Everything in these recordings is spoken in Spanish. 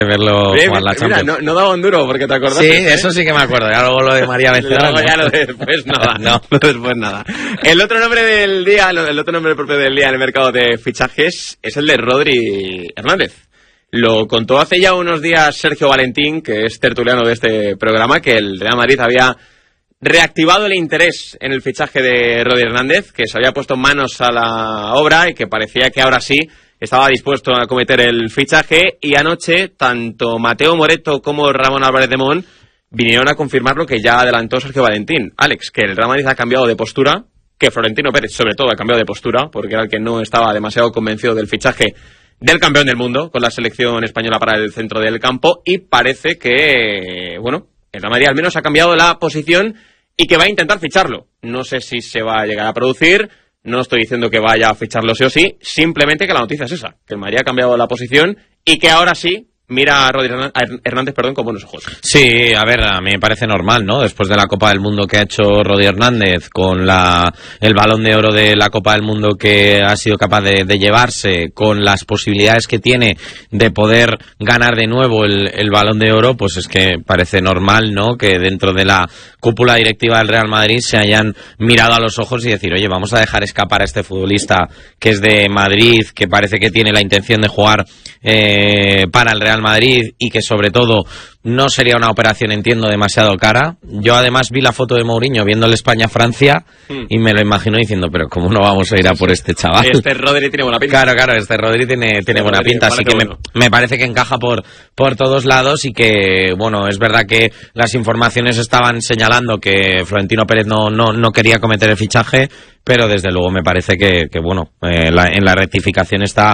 verlo jugar la Champions. Mira, no daba un duro porque te acordás. Sí, eso sí que me acuerdo. Ya luego lo de María Becerra. Luego ya lo de después nada. No. Después nada. El otro nombre del día, el otro nombre propio del día en el mercado de fichajes es el de Rodri Hernández. Lo contó hace ya unos días Sergio Valentín, que es tertuliano de este programa, que el Real Madrid había reactivado el interés en el fichaje de Rodri Hernández, que se había puesto manos a la obra y que parecía que ahora sí estaba dispuesto a cometer el fichaje, y anoche tanto Mateo Moreto como Ramón Álvarez de Mon vinieron a confirmar lo que ya adelantó Sergio Valentín. Alex, que el Real Madrid ha cambiado de postura, que Florentino Pérez sobre todo ha cambiado de postura, porque era el que no estaba demasiado convencido del fichaje del campeón del mundo con la selección española para el centro del campo, y parece que, bueno, el Real Madrid al menos ha cambiado la posición y que va a intentar ficharlo. No sé si se va a llegar a producir. No estoy diciendo que vaya a ficharlo sí o sí, simplemente que la noticia es esa, que el Madrid ha cambiado la posición y que ahora sí mira a Rodri Hernández, con buenos ojos. Sí, a ver, a mí me parece normal, ¿no? Después de la Copa del Mundo que ha hecho Rodri Hernández, con el Balón de Oro de la Copa del Mundo que ha sido capaz de llevarse, con las posibilidades que tiene de poder ganar de nuevo el Balón de Oro, pues es que parece normal, ¿no? Que dentro de la cúpula directiva del Real Madrid se hayan mirado a los ojos y decir, oye, vamos a dejar escapar a este futbolista que es de Madrid, que parece que tiene la intención de jugar para el Real Madrid, y que sobre todo no sería una operación, entiendo, demasiado cara. Yo además vi la foto de Mourinho viendo el España-Francia y me lo imagino diciendo, pero ¿cómo no vamos a ir a por este chaval? Este Rodri tiene buena pinta. Claro, este Rodri tiene buena pinta, así que me parece que encaja por todos lados, y que, bueno, es verdad que las informaciones estaban señalando que Florentino Pérez no quería cometer el fichaje, pero desde luego me parece que bueno, en la rectificación está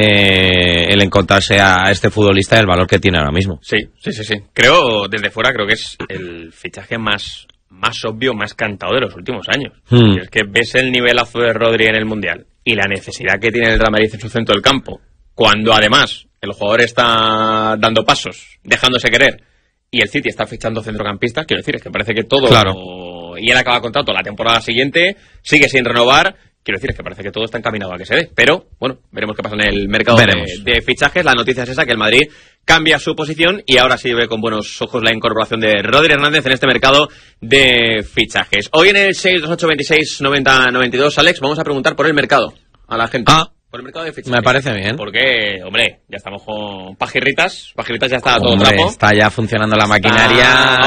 el encontrarse a este futbolista y el valor que tiene ahora mismo. Sí. Creo, desde fuera, creo que es el fichaje más obvio, más cantado de los últimos años. Y es que ves el nivelazo de Rodri en el Mundial y la necesidad que tiene el Real Madrid en su centro del campo, cuando además el jugador está dando pasos, dejándose querer, y el City está fichando centrocampistas. Quiero decir, es que parece que todo... Claro. Y él acaba contrato la temporada siguiente, sigue sin renovar. Quiero decir, es que parece que todo está encaminado a que se dé. Pero, bueno, veremos qué pasa en el mercado de fichajes. La noticia es esa, que el Madrid cambia su posición y ahora sí ve con buenos ojos la incorporación de Rodri Hernández en este mercado de fichajes. Hoy en el 628269092, Alex, vamos a preguntar por el mercado a la gente. Por el mercado de fichajes. Me parece bien. Porque, hombre, ya estamos con Pajirritas. Pajirritas ya está a todo trapo. Está ya funcionando la maquinaria.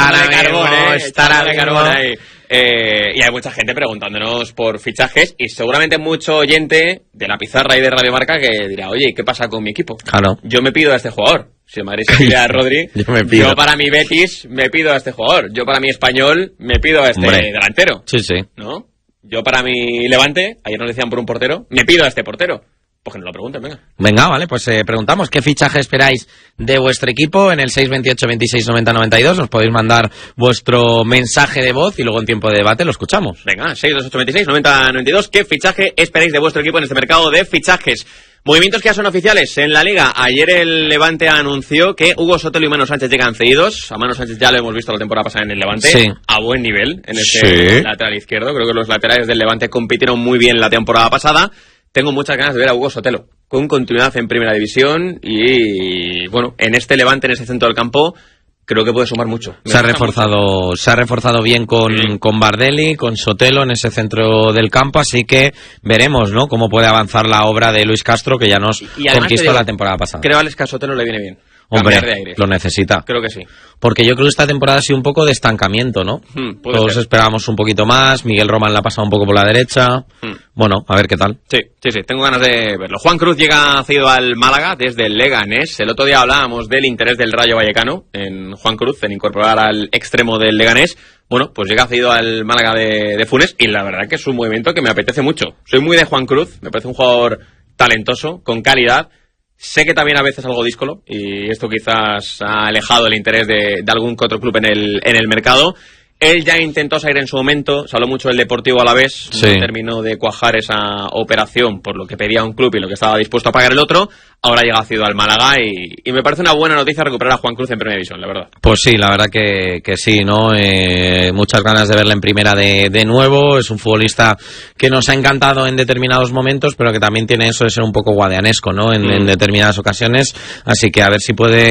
Estará de carbón ahí. Y hay mucha gente preguntándonos por fichajes, y seguramente mucho oyente de La Pizarra y de Radio Marca que dirá, oye, ¿qué pasa con mi equipo? Claro. Yo me pido a este jugador. Si el Madrid se pide a Rodri, yo para mi Betis me pido a este jugador. Yo para mi Español me pido a este delantero. Sí. ¿No? Yo para mi Levante, ayer nos decían por un portero, me pido a este portero. Pues que nos lo pregunten, venga. Venga, vale, pues preguntamos qué fichaje esperáis de vuestro equipo en el 628269092. Nos podéis mandar vuestro mensaje de voz y luego en tiempo de debate lo escuchamos. Venga, 628269092. ¿Qué fichaje esperáis de vuestro equipo en este mercado de fichajes? Movimientos que ya son oficiales en la Liga. Ayer el Levante anunció que Hugo Sotelo y Manu Sánchez llegan cedidos. A Manu Sánchez ya lo hemos visto la temporada pasada en el Levante. Sí. A buen nivel en este lateral izquierdo. Creo que los laterales del Levante compitieron muy bien la temporada pasada. Tengo muchas ganas de ver a Hugo Sotelo con continuidad en Primera División y, bueno, en este Levante, en ese centro del campo, creo que puede sumar mucho. Se ha reforzado bien con Bardelli, con Sotelo en ese centro del campo, así que veremos, ¿no?, cómo puede avanzar la obra de Luis Castro, que ya nos conquistó la temporada pasada. Creo que a Sotelo le viene bien. Hombre, lo necesita. Creo que sí. Porque yo creo que esta temporada ha sido un poco de estancamiento, ¿no? Todos esperábamos un poquito más. Miguel Román la ha pasado un poco por la derecha. Bueno, a ver qué tal. Sí. Tengo ganas de verlo. Juan Cruz llega cedido al Málaga desde el Leganés. El otro día hablábamos del interés del Rayo Vallecano en Juan Cruz, en incorporar al extremo del Leganés. Bueno, pues llega cedido al Málaga de Funes, y la verdad que es un movimiento que me apetece mucho. Soy muy de Juan Cruz. Me parece un jugador talentoso, con calidad. Sé que también a veces algo díscolo, y esto quizás ha alejado el interés de algún que otro club en el mercado. Él ya intentó salir en su momento, se habló mucho del Deportivo Alavés, Sí. no terminó de cuajar esa operación por lo que pedía un club y lo que estaba dispuesto a pagar el otro. Ahora llega cedido al Málaga y me parece una buena noticia recuperar a Juan Cruz en Primera División, la verdad. Pues sí, la verdad que sí, ¿no? Muchas ganas de verle en primera de nuevo. Es un futbolista que nos ha encantado en determinados momentos, pero que también tiene eso de ser un poco guadianesco, ¿no? En determinadas ocasiones. Así que a ver si puede